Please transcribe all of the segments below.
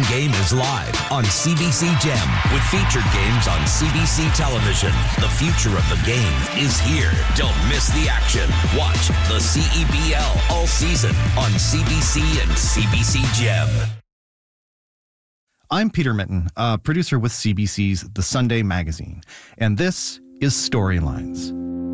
Game is live on CBC Gem with featured games on CBC television. The future of the game is here. Don't miss the action. Watch the CEBL all season on CBC and CBC Gem. I'm Peter Mitten, a producer with CBC's The Sunday Magazine, and this is Storylines.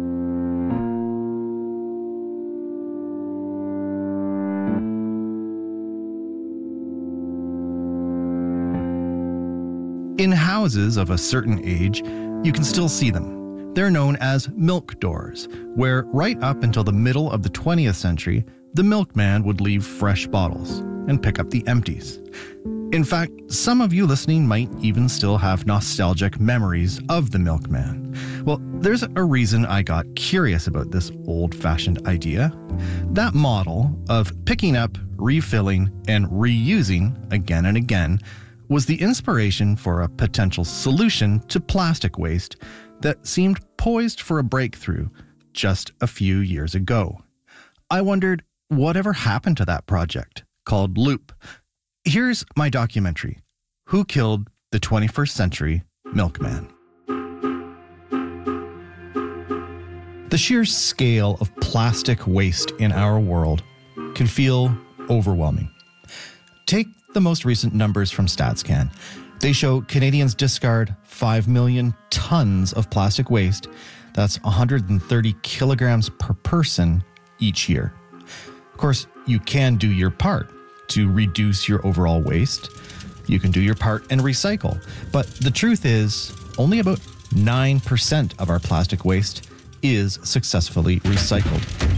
In houses of a certain age, you can still see them. They're known as milk doors, where right up until the middle of the 20th century, the milkman would leave fresh bottles and pick up the empties. In fact, some of you listening might even still have nostalgic memories of the milkman. Well, there's a reason I got curious about this old-fashioned idea. That model of picking up, refilling, and reusing again and again was the inspiration for a potential solution to plastic waste that seemed poised for a breakthrough just a few years ago. I wondered whatever happened to that project, called Loop. Here's my documentary, Who Killed the 21st Century Milkman? The sheer scale of plastic waste in our world can feel overwhelming. Take the most recent numbers from StatsCan. They show Canadians discard 5 million tons of plastic waste. That's 130 kilograms per person each year. Of course, you can do your part to reduce your overall waste. You can do your part and recycle. But the truth is, only about 9% of our plastic waste is successfully recycled.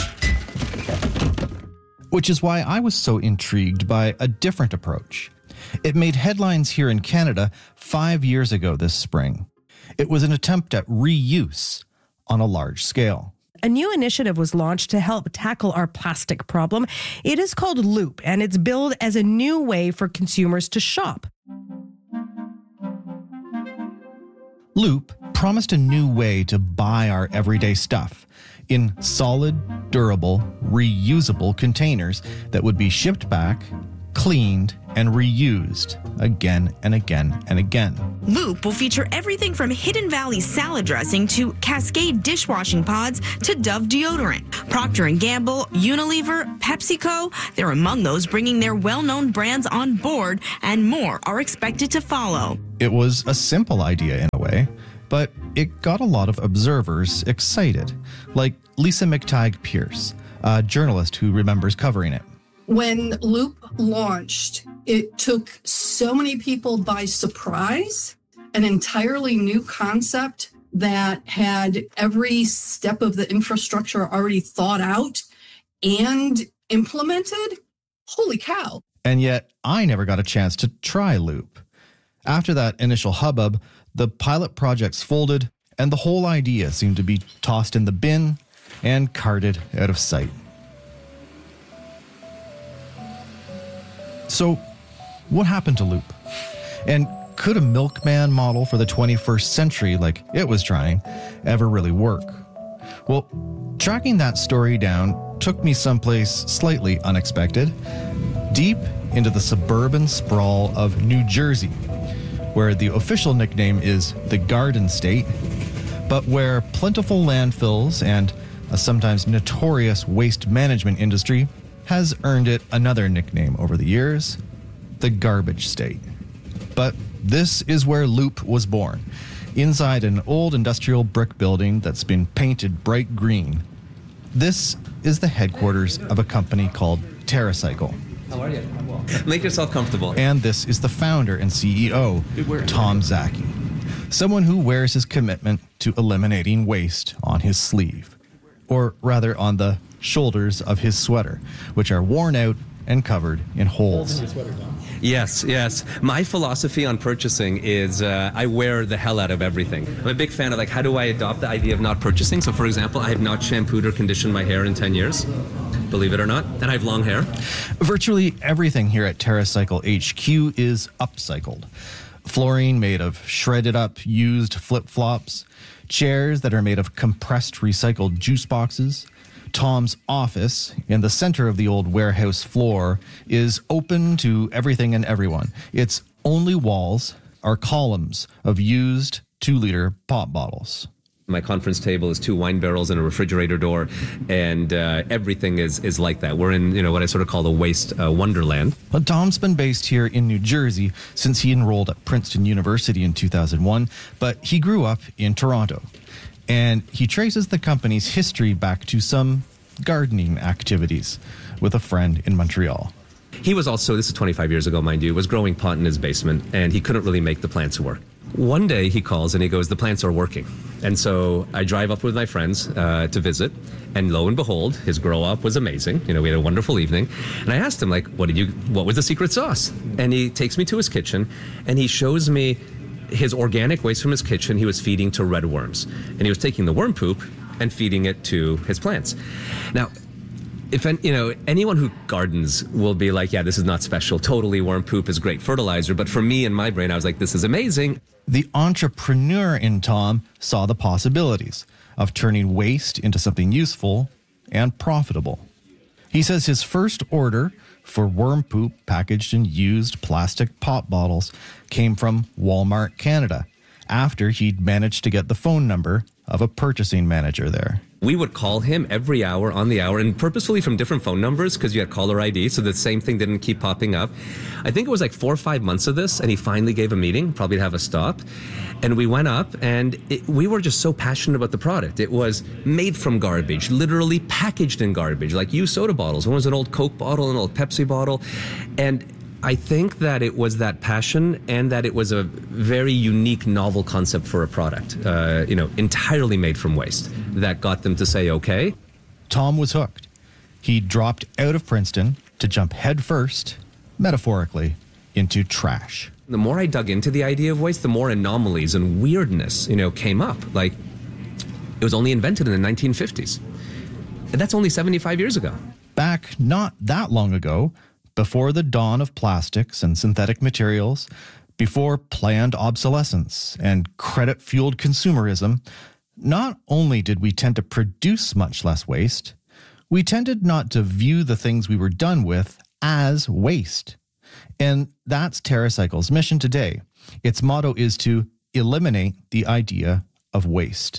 Which is why I was so intrigued by a different approach. It made headlines here in Canada 5 years ago this spring. It was an attempt at reuse on a large scale. A new initiative was launched to help tackle our plastic problem. It is called Loop, and it's billed as a new way for consumers to shop. Loop promised a new way to buy our everyday stuff in solid, durable, reusable containers that would be shipped back, cleaned, and reused again and again and again. Loop will feature everything from Hidden Valley salad dressing to Cascade dishwashing pods to Dove deodorant. Procter & Gamble, Unilever, PepsiCo, they're among those bringing their well-known brands on board, and more are expected to follow. It was a simple idea in a way, but it got a lot of observers excited, like Lisa McTighe-Pierce, a journalist who remembers covering it. When Loop launched, it took so many people by surprise, an entirely new concept that had every step of the infrastructure already thought out and implemented. Holy cow. And yet, I never got a chance to try Loop. After that initial hubbub, the pilot projects folded, and the whole idea seemed to be tossed in the bin and carted out of sight. So, what happened to Loop? And could a milkman model for the 21st century, like it was trying, ever really work? Well, tracking that story down took me someplace slightly unexpected, deep into the suburban sprawl of New Jersey, where the official nickname is the Garden State, but where plentiful landfills and a sometimes notorious waste management industry has earned it another nickname over the years, the Garbage State. But this is where Loop was born, inside an old industrial brick building that's been painted bright green. This is the headquarters of a company called TerraCycle. How are you? I'm well. Make yourself comfortable. And this is the founder and CEO, Tom Zaki, someone who wears his commitment to eliminating waste on his sleeve, or rather on the shoulders of his sweater, which are worn out and covered in holes. Yes. My philosophy on purchasing is I wear the hell out of everything. I'm a big fan of how do I adopt the idea of not purchasing? So for example, I have not shampooed or conditioned my hair in 10 years, believe it or not, and I have long hair. Virtually everything here at TerraCycle HQ is upcycled. Flooring made of shredded up used flip-flops, chairs that are made of compressed recycled juice boxes, Tom's office, in the center of the old warehouse floor, is open to everything and everyone. Its only walls are columns of used 2-liter pop bottles. My conference table is 2 wine barrels and a refrigerator door, and everything is like that. We're in, what I sort of call the waste wonderland. Well, Tom's been based here in New Jersey since he enrolled at Princeton University in 2001, but he grew up in Toronto. And he traces the company's history back to some gardening activities with a friend in Montreal. He was also, this is 25 years ago, mind you, was growing pot in his basement, and he couldn't really make the plants work. One day he calls and he goes, the plants are working. And so I drive up with my friends to visit, and lo and behold, his grow up was amazing. We had a wonderful evening. And I asked him, what was the secret sauce? And he takes me to his kitchen and he shows me his organic waste from his kitchen he was feeding to red worms. And he was taking the worm poop and feeding it to his plants. Now, if anyone who gardens will be like, yeah, this is not special. Totally, worm poop is great fertilizer. But for me, in my brain, I was like, this is amazing. The entrepreneur in Tom saw the possibilities of turning waste into something useful and profitable. He says his first order for worm poop packaged in used plastic pop bottles came from Walmart Canada, after he'd managed to get the phone number of a purchasing manager there. We would call him every hour on the hour, and purposefully from different phone numbers because you had caller ID, so the same thing didn't keep popping up. I think it was like 4 or 5 months of this, and he finally gave a meeting, probably to have a stop. And we went up, and we were just so passionate about the product. It was made from garbage, literally packaged in garbage, like used soda bottles. One was an old Coke bottle, an old Pepsi bottle. And I think that it was that passion and that it was a very unique, novel concept for a product, entirely made from waste, that got them to say, okay. Tom was hooked. He dropped out of Princeton to jump headfirst, metaphorically, into trash. The more I dug into the idea of waste, the more anomalies and weirdness, came up. Like, it was only invented in the 1950s. And that's only 75 years ago. Back not that long ago, before the dawn of plastics and synthetic materials, before planned obsolescence and credit-fueled consumerism, not only did we tend to produce much less waste, we tended not to view the things we were done with as waste. And that's TerraCycle's mission today. Its motto is to eliminate the idea of waste.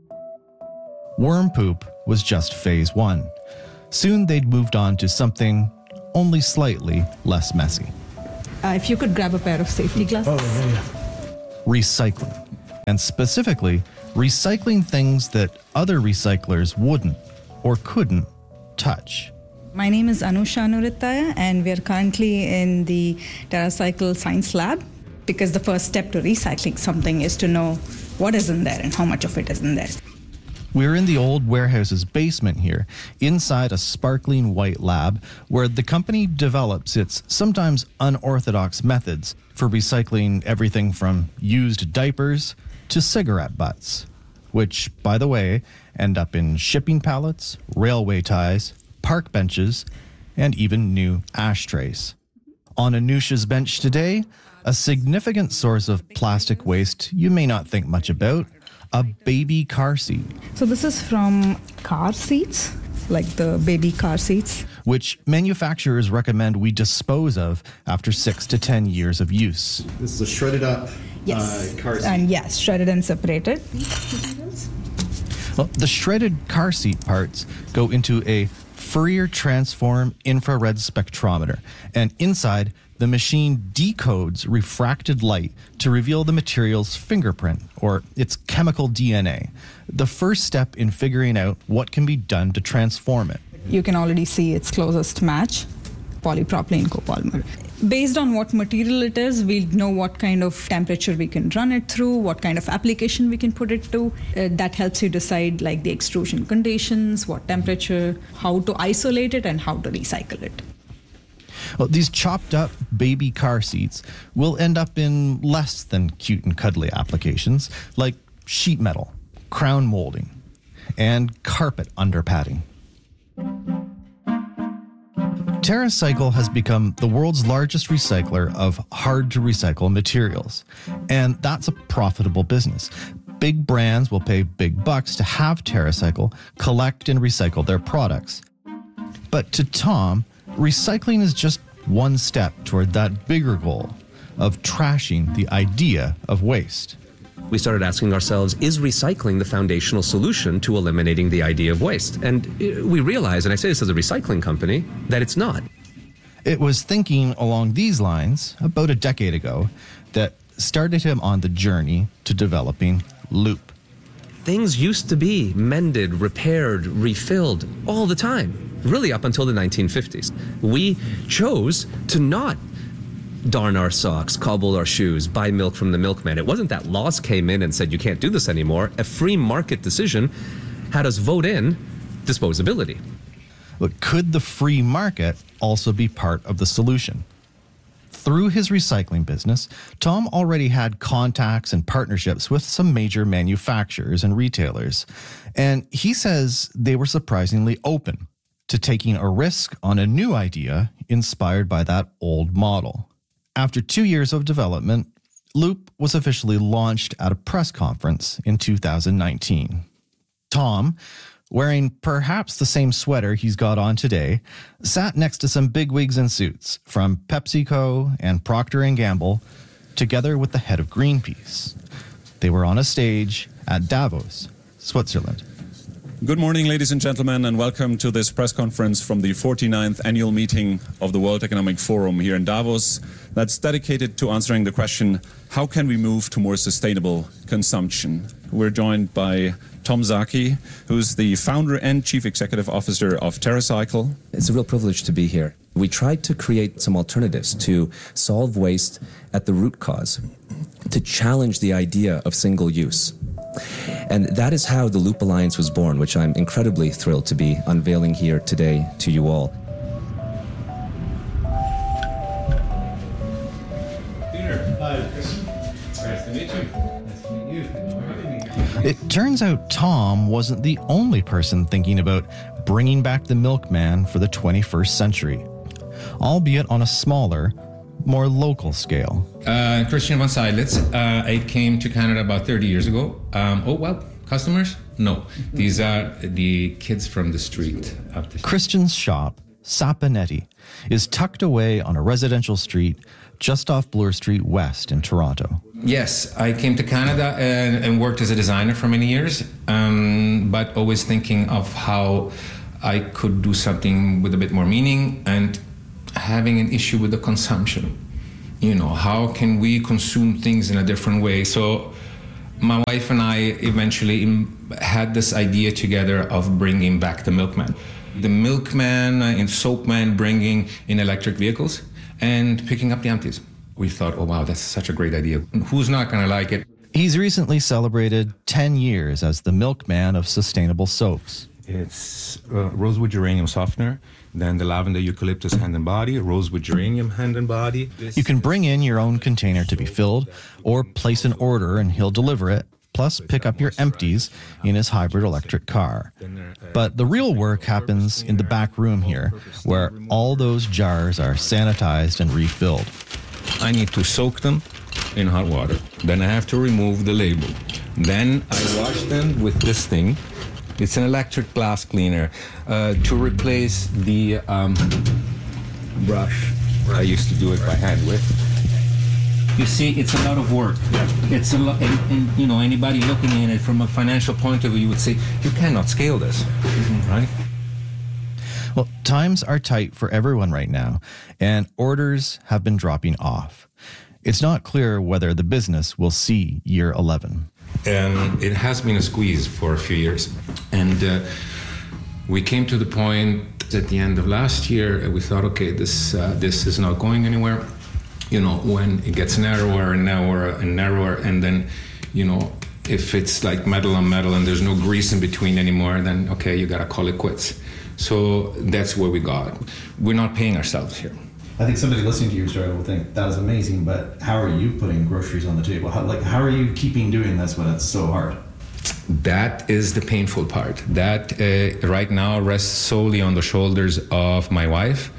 Worm poop was just phase 1. Soon they'd moved on to something only slightly less messy. If you could grab a pair of safety glasses. Oh, yeah. Recycling. And specifically, recycling things that other recyclers wouldn't or couldn't touch. My name is Anusha Anuritaya, and we are currently in the TerraCycle Science Lab, because the first step to recycling something is to know what is in there and how much of it is in there. We're in the old warehouse's basement here, inside a sparkling white lab where the company develops its sometimes unorthodox methods for recycling everything from used diapers to cigarette butts, which, by the way, end up in shipping pallets, railway ties, park benches, and even new ashtrays. On Anusha's bench today, a significant source of plastic waste you may not think much about: a baby car seat. So this is from car seats, like the baby car seats, which manufacturers recommend we dispose of after 6 to 10 years of use. This is a shredded up car seat. And yes, shredded and separated. Well, the shredded car seat parts go into a Fourier transform infrared spectrometer, and inside, the machine decodes refracted light to reveal the material's fingerprint, or its chemical DNA, the first step in figuring out what can be done to transform it. You can already see its closest match, polypropylene copolymer. Based on what material it is, we'll know what kind of temperature we can run it through, what kind of application we can put it to. That helps you decide like the extrusion conditions, what temperature, how to isolate it, and how to recycle it. Well, these chopped up baby car seats will end up in less than cute and cuddly applications like sheet metal, crown molding, and carpet underpadding. TerraCycle has become the world's largest recycler of hard-to-recycle materials, and that's a profitable business. Big brands will pay big bucks to have TerraCycle collect and recycle their products. But to Tom, recycling is just one step toward that bigger goal of trashing the idea of waste. We started asking ourselves, is recycling the foundational solution to eliminating the idea of waste? And we realized, and I say this as a recycling company, that it's not. It was thinking along these lines about a decade ago that started him on the journey to developing Loop. Things used to be mended, repaired, refilled all the time, really up until the 1950s. We chose to not darn our socks, cobble our shoes, buy milk from the milkman. It wasn't that laws came in and said you can't do this anymore. A free market decision had us vote in disposability. But could the free market also be part of the solution? Through his recycling business, Tom already had contacts and partnerships with some major manufacturers and retailers, and he says they were surprisingly open to taking a risk on a new idea inspired by that old model. After 2 years of development, Loop was officially launched at a press conference in 2019. Tom, wearing perhaps the same sweater he's got on today, sat next to some bigwigs in suits from PepsiCo and Procter & Gamble, together with the head of Greenpeace. They were on a stage at Davos, Switzerland. Good morning, ladies and gentlemen, and welcome to this press conference from the 49th annual meeting of the World Economic Forum here in Davos that's dedicated to answering the question, how can we move to more sustainable consumption? We're joined by Tom Saki, who's the founder and chief executive officer of TerraCycle. It's a real privilege to be here. We tried to create some alternatives to solve waste at the root cause, to challenge the idea of single use. And that is how the Loop Alliance was born, which I'm incredibly thrilled to be unveiling here today to you all. Peter, hi, Chris. Nice to meet you. Nice to meet you. It turns out Tom wasn't the only person thinking about bringing back the milkman for the 21st century, albeit on a smaller, more local scale. Christian von Seidlitz. I came to Canada about 30 years ago. Customers? No. These are the kids from the street. Christian's shop, Saponetti, is tucked away on a residential street just off Bloor Street West in Toronto. Yes, I came to Canada and worked as a designer for many years, but always thinking of how I could do something with a bit more meaning and having an issue with the consumption. You know, how can we consume things in a different way? So my wife and I eventually had this idea together of bringing back the milkman. The milkman and soapman bringing in electric vehicles and picking up the empties. We thought, oh wow, that's such a great idea. Who's not going to like it? He's recently celebrated 10 years as the milkman of sustainable soaps. It's rosewood geranium softener, then the lavender eucalyptus hand and body, rosewood geranium hand and body. You can bring in your own container to be filled or place an order and he'll deliver it, plus pick up your empties in his hybrid electric car. But the real work happens in the back room here, where all those jars are sanitized and refilled. I need to soak them in hot water. Then I have to remove the label. Then I wash them with this thing. It's an electric glass cleaner to replace the brush I used to do it by hand with. You see, it's a lot of work. It's a lot, and you know, anybody looking at it from a financial point of view would say, you cannot scale this, right? Well, times are tight for everyone right now, and orders have been dropping off. It's not clear whether the business will see year 11. And it has been a squeeze for a few years. And we came to the point at the end of last year, we thought, okay, this is not going anywhere. You know, when it gets narrower and narrower and narrower, and then, you know, if it's like metal on metal and there's no grease in between anymore, then, okay, you got to call it quits. So that's where we got. We're not paying ourselves here. I think somebody listening to your story will think that is amazing, but how are you putting groceries on the table? How are you keeping doing this when it's so hard? That is the painful part. That right now rests solely on the shoulders of my wife,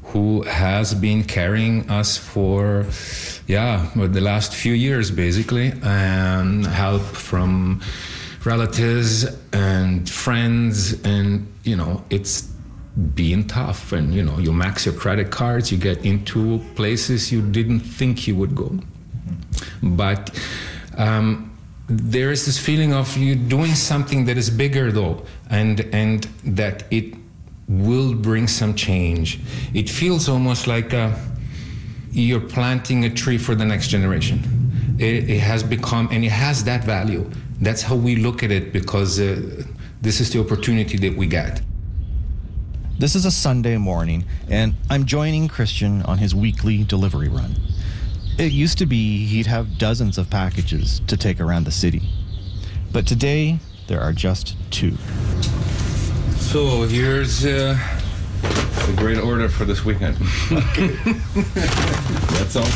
who has been carrying us for, the last few years, basically, and help from relatives and friends. And, it's been tough. And, you max your credit cards, you get into places you didn't think you would go. But there is this feeling of you doing something that is bigger, though, and that it will bring some change. It feels almost like you're planting a tree for the next generation. It has become, and it has that value. That's how we look at it, because this is the opportunity that we get. This is a Sunday morning, and I'm joining Christian on his weekly delivery run. It used to be he'd have dozens of packages to take around the city. But today, there are just 2. So here's the great order for this weekend. That's all.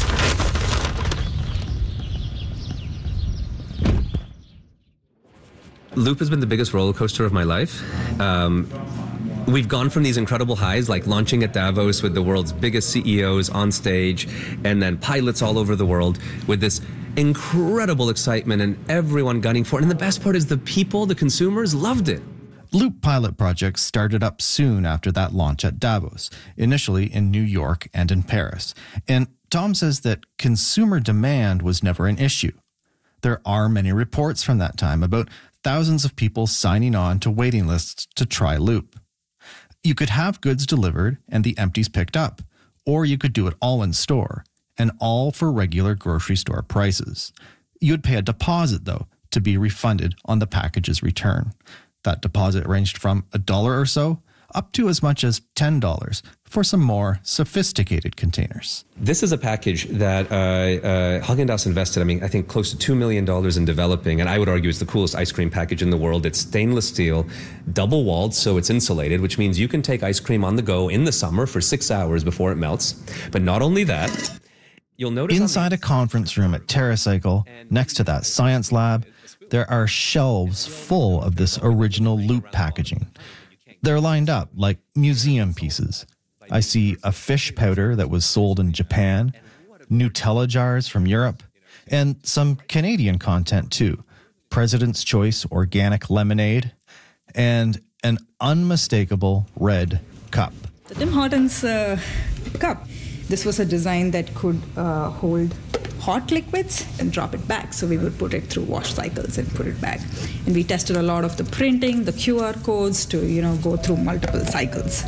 Loop has been the biggest roller coaster of my life. We've gone from these incredible highs, like launching at Davos with the world's biggest CEOs on stage, and then pilots all over the world with this incredible excitement and everyone gunning for it. And the best part is the people, the consumers, loved it. Loop pilot projects started up soon after that launch at Davos, initially in New York and in Paris. And Tom says that consumer demand was never an issue. There are many reports from that time about thousands of people signing on to waiting lists to try Loop. You could have goods delivered and the empties picked up, or you could do it all in store, and all for regular grocery store prices. You'd pay a deposit, though, to be refunded on the package's return. That deposit ranged from $1 or so up to as much as $10 for some more sophisticated containers. This is a package that Häagen-Dazs invested, I think close to $2 million in developing, and I would argue it's the coolest ice cream package in the world. It's stainless steel, double-walled, so it's insulated, which means you can take ice cream on the go in the summer for 6 hours before it melts. But not only that, you'll notice inside a conference room at TerraCycle, next to that science lab, there are shelves full of this original Loop packaging. They're lined up like museum pieces. I see a fish powder that was sold in Japan, Nutella jars from Europe, and some Canadian content too. President's Choice organic lemonade, and an unmistakable red cup. The Tim Hortons cup. This was a design that could hold hot liquids and drop it back. So we would put it through wash cycles and put it back. And we tested a lot of the printing, the QR codes to, go through multiple cycles.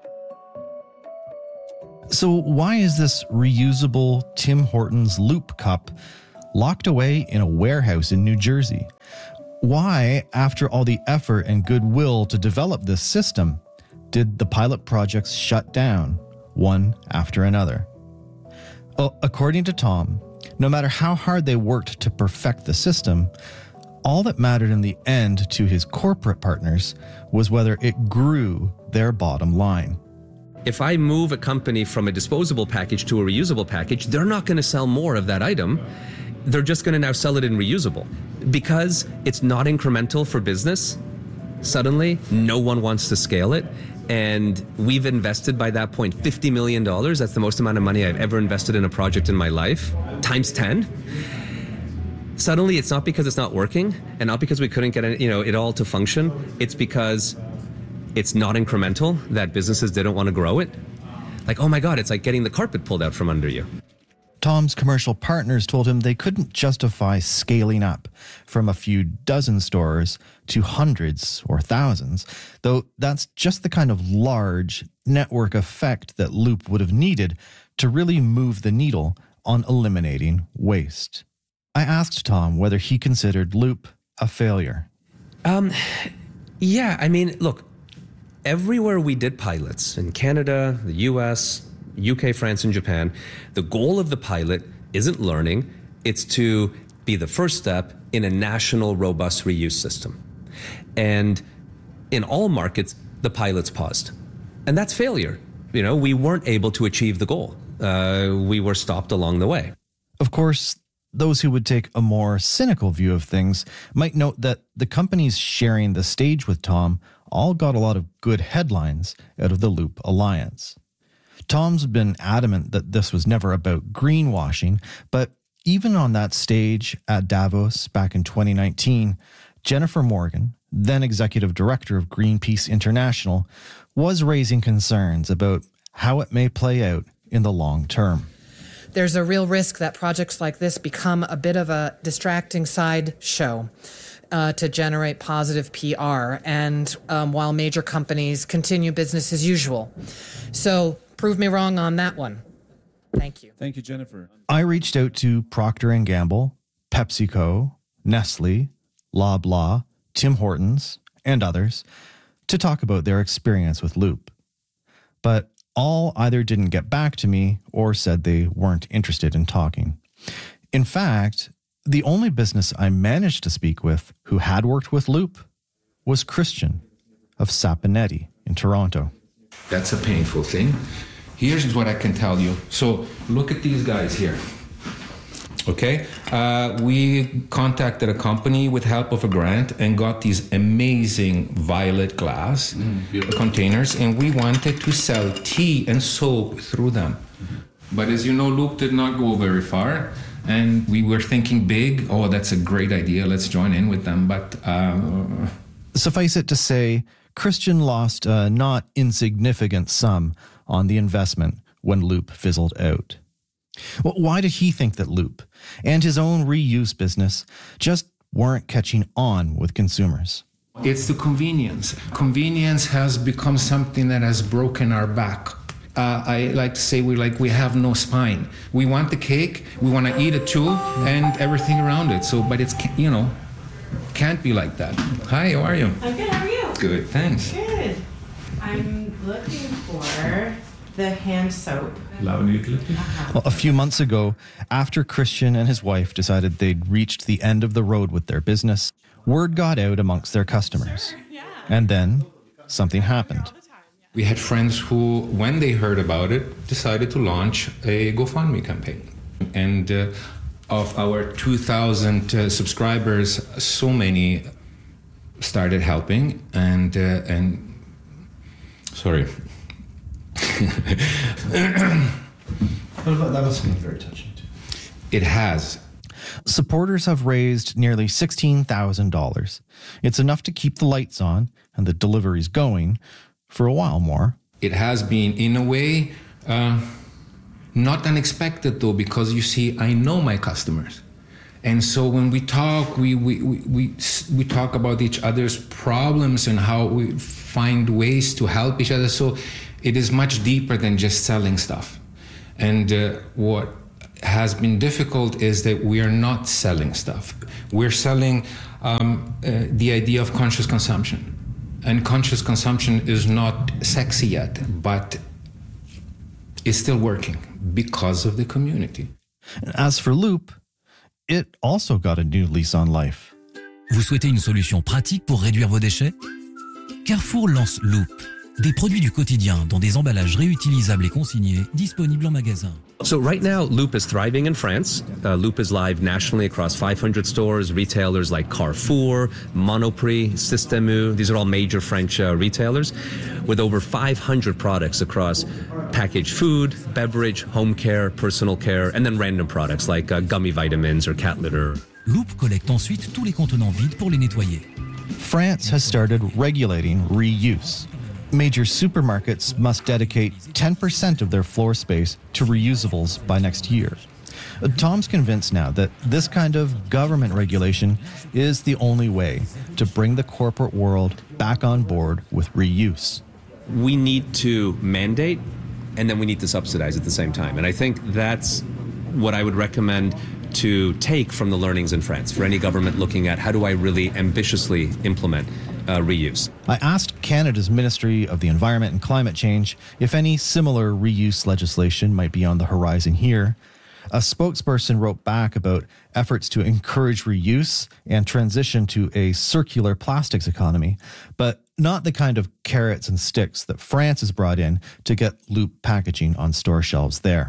So why is this reusable Tim Hortons Loop cup locked away in a warehouse in New Jersey? Why, after all the effort and goodwill to develop this system, did the pilot projects shut down one after another? Well, according to Tom, no matter how hard they worked to perfect the system, all that mattered in the end to his corporate partners was whether it grew their bottom line. if I move a company from a disposable package to a reusable package, they're not going to sell more of that item. They're just going to now sell it in reusable. Because it's not incremental for business, suddenly no one wants to scale it. And we've invested by that point $50 million. That's the most amount of money I've ever invested in a project in my life, times 10. Suddenly, it's not because it's not working and not because we couldn't get it all to function. It's because it's not incremental, that businesses didn't want to grow it. Like, oh my God, it's like getting the carpet pulled out from under you. Tom's commercial partners told him they couldn't justify scaling up from a few dozen stores to hundreds or thousands, though that's just the kind of large network effect that Loop would have needed to really move the needle on eliminating waste. I asked Tom whether he considered Loop a failure. Yeah, I mean, look, everywhere we did pilots, in Canada, the US, UK, France, and Japan, the goal of the pilot isn't learning, it's to be the first step in a national robust reuse system. And in all markets, the pilots paused. And that's failure. We weren't able to achieve the goal. We were stopped along the way. Of course, those who would take a more cynical view of things might note that the companies sharing the stage with Tom all got a lot of good headlines out of the Loop Alliance. Tom's been adamant that this was never about greenwashing, but even on that stage at Davos back in 2019, Jennifer Morgan, then executive director of Greenpeace International, was raising concerns about how it may play out in the long term. There's a real risk that projects like this become a bit of a distracting side show to generate positive PR, and while major companies continue business as usual. So prove me wrong on that one. Thank you. Thank you, Jennifer. I reached out to Procter & Gamble, PepsiCo, Nestle, Loblaw, Tim Hortons, and others to talk about their experience with Loop. But all either didn't get back to me or said they weren't interested in talking. In fact, the only business I managed to speak with who had worked with Loop was Christian of Saponetti in Toronto. That's a painful thing. Here's what I can tell you. So look at these guys here. Okay, we contacted a company with help of a grant and got these amazing violet glass containers, and we wanted to sell tea and soap through them. But as you know, Loop did not go very far, and we were thinking big. Oh, that's a great idea. Let's join in with them. But suffice it to say, Christian lost a not insignificant sum on the investment when Loop fizzled out. Well, why did he think that Loop and his own reuse business just weren't catching on with consumers? It's the convenience. Convenience has become something that has broken our back. I like to say we have no spine. We want the cake, we want to eat it too, and everything around it. So, but it's, can't be like that. Hi, how are you? I'm good, how are you? Good, thanks. Good. I'm looking for the hand soap. Well, a few months ago, after Christian and his wife decided they'd reached the end of the road with their business, word got out amongst their customers. And then something happened. We had friends who, when they heard about it, decided to launch a GoFundMe campaign. And of our 2,000 subscribers, so many started helping. And sorry. That must have been very touching too. It has. Supporters have raised nearly $16,000. It's enough to keep the lights on and the deliveries going for a while more. It has been, in a way, not unexpected though, because you see, I know my customers. And so when we talk, we talk about each other's problems and how we find ways to help each other. So it is much deeper than just selling stuff. And what has been difficult is that we are not selling stuff. We're selling the idea of conscious consumption. And conscious consumption is not sexy yet, but it's still working because of the community. As for Loop, it also got a new lease on life. Vous souhaitez une solution pratique pour réduire vos déchets? Carrefour lance Loop, des produits du quotidien dont des emballages réutilisables et consignés disponibles en magasin. So right now, Loop is thriving in France. Loop is live nationally across 500 stores, retailers like Carrefour, Monoprix, Système U. These are all major French retailers with over 500 products across packaged food, beverage, home care, personal care, and then random products like gummy vitamins or cat litter. Loop collecte ensuite tous les contenants vides pour les nettoyer. France has started regulating reuse. Major supermarkets must dedicate 10% of their floor space to reusables by next year. Tom's convinced now that this kind of government regulation is the only way to bring the corporate world back on board with reuse. We need to mandate, and then we need to subsidize at the same time. And I think that's what I would recommend to take from the learnings in France for any government looking at how do I really ambitiously implement reuse. I asked Canada's Ministry of the Environment and Climate Change if any similar reuse legislation might be on the horizon here. A spokesperson wrote back about efforts to encourage reuse and transition to a circular plastics economy, but not the kind of carrots and sticks that France has brought in to get Loop packaging on store shelves there.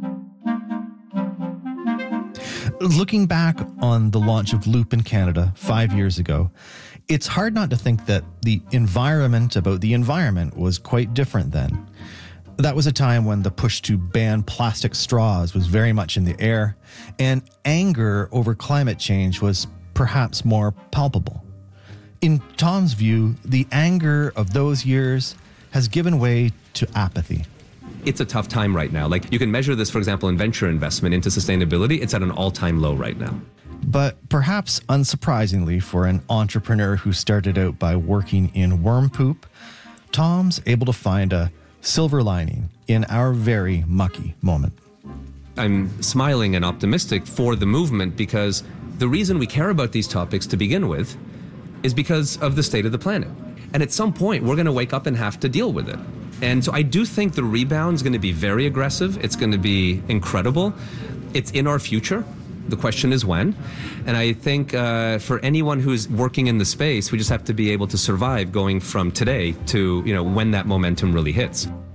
Looking back on the launch of Loop in Canada 5 years ago, it's hard not to think that the environment about the environment was quite different then. That was a time when the push to ban plastic straws was very much in the air, and anger over climate change was perhaps more palpable. In Tom's view, the anger of those years has given way to apathy. It's a tough time right now. Like, you can measure this, for example, in venture investment into sustainability. It's at an all-time low right now. But perhaps unsurprisingly for an entrepreneur who started out by working in worm poop, Tom's able to find a silver lining in our very mucky moment. I'm smiling and optimistic for the movement because the reason we care about these topics to begin with is because of the state of the planet. And at some point, we're going to wake up and have to deal with it. And so I do think the rebound is going to be very aggressive. It's going to be incredible. It's in our future. The question is when. And I think for anyone who's working in the space, we just have to be able to survive going from today to, when that momentum really hits.